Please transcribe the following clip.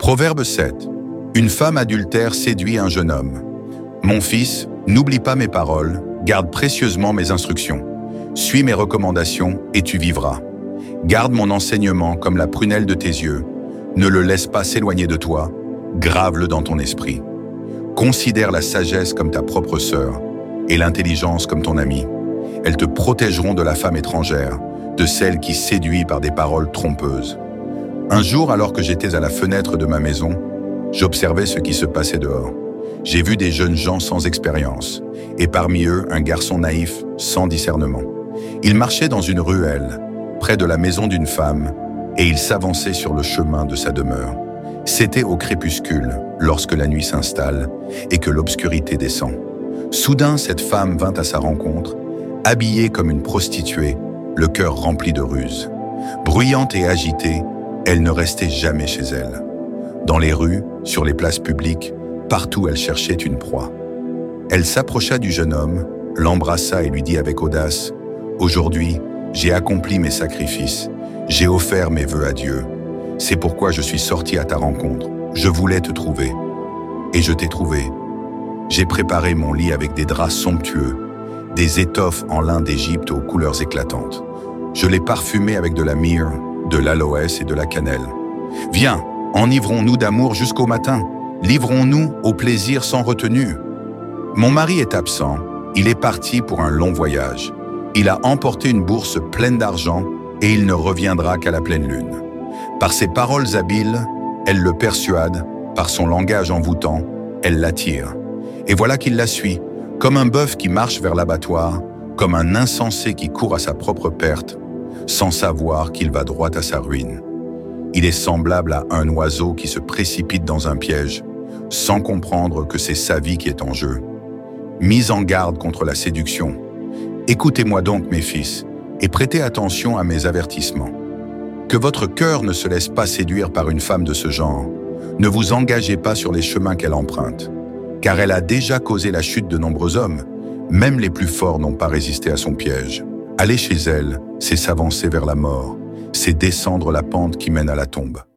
Proverbe 7. Une femme adultère séduit un jeune homme. Mon fils, n'oublie pas mes paroles, garde précieusement mes instructions. Suis mes recommandations et tu vivras. Garde mon enseignement comme la prunelle de tes yeux. Ne le laisse pas s'éloigner de toi, grave-le dans ton esprit. Considère la sagesse comme ta propre sœur et l'intelligence comme ton amie. Elles te protégeront de la femme étrangère, de celle qui séduit par des paroles trompeuses. Un jour, alors que j'étais à la fenêtre de ma maison, j'observais ce qui se passait dehors. J'ai vu des jeunes gens sans expérience, et parmi eux, un garçon naïf, sans discernement. Il marchait dans une ruelle, près de la maison d'une femme, et il s'avançait sur le chemin de sa demeure. C'était au crépuscule, lorsque la nuit s'installe et que l'obscurité descend. Soudain, cette femme vint à sa rencontre, habillée comme une prostituée, le cœur rempli de ruses. Bruyante et agitée, elle ne restait jamais chez elle. Dans les rues, sur les places publiques, partout elle cherchait une proie. Elle s'approcha du jeune homme, l'embrassa et lui dit avec audace « Aujourd'hui, j'ai accompli mes sacrifices, j'ai offert mes vœux à Dieu. C'est pourquoi je suis sorti à ta rencontre. Je voulais te trouver. Et je t'ai trouvé. J'ai préparé mon lit avec des draps somptueux, des étoffes en lin d'Égypte aux couleurs éclatantes. Je l'ai parfumé avec de la myrrhe, de l'aloès et de la cannelle. Viens, enivrons-nous d'amour jusqu'au matin. Livrons-nous au plaisir sans retenue. Mon mari est absent. Il est parti pour un long voyage. Il a emporté une bourse pleine d'argent et il ne reviendra qu'à la pleine lune. Par ses paroles habiles, elle le persuade, par son langage envoûtant, elle l'attire. Et voilà qu'il la suit, comme un bœuf qui marche vers l'abattoir, comme un insensé qui court à sa propre perte, sans savoir qu'il va droit à sa ruine. Il est semblable à un oiseau qui se précipite dans un piège, sans comprendre que c'est sa vie qui est en jeu. Mise en garde contre la séduction. Écoutez-moi donc, mes fils, et prêtez attention à mes avertissements. Que votre cœur ne se laisse pas séduire par une femme de ce genre. Ne vous engagez pas sur les chemins qu'elle emprunte, car elle a déjà causé la chute de nombreux hommes. Même les plus forts n'ont pas résisté à son piège. Aller chez elle, c'est s'avancer vers la mort, c'est descendre la pente qui mène à la tombe.